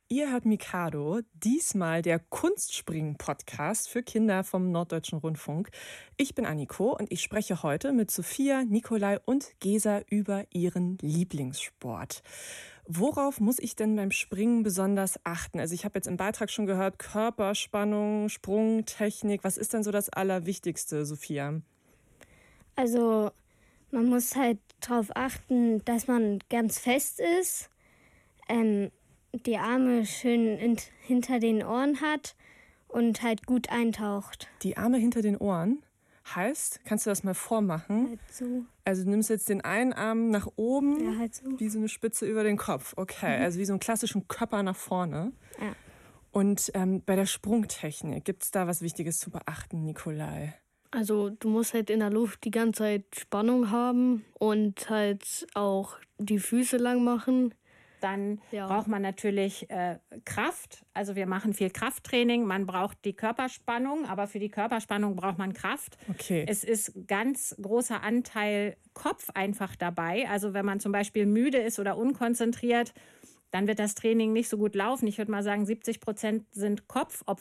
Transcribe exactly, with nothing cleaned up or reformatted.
Ihr hört Mikado, diesmal der Kunstspringen-Podcast für Kinder vom Norddeutschen Rundfunk. Ich bin Anniko und ich spreche heute mit Sophia, Nikolai und Gesa über ihren Lieblingssport. Worauf muss ich denn beim Springen besonders achten? Also ich habe jetzt im Beitrag schon gehört, Körperspannung, Sprungtechnik. Was ist denn so das Allerwichtigste, Sophia? Also man muss halt darauf achten, dass man ganz fest ist, ähm, die Arme schön in, hinter den Ohren hat und halt gut eintaucht. Die Arme hinter den Ohren heißt, kannst du das mal vormachen? Halt so. Also du nimmst jetzt den einen Arm nach oben, Ja, halt so. wie so eine Spitze über den Kopf. Okay, mhm. Also wie so einen klassischen Körper nach vorne. Ja. Und ähm, bei der Sprungtechnik, gibt es da was Wichtiges zu beachten, Nikolai? Also du musst halt in der Luft die ganze Zeit Spannung haben und halt auch die Füße lang machen. Dann ja. braucht man natürlich äh, Kraft. Also wir machen viel Krafttraining. Man braucht die Körperspannung, aber für die Körperspannung braucht man Kraft. Okay. Es ist ganz großer Anteil Kopf einfach dabei. Also wenn man zum Beispiel müde ist oder unkonzentriert, dann wird das Training nicht so gut laufen. Ich würde mal sagen, siebzig Prozent sind Kopf,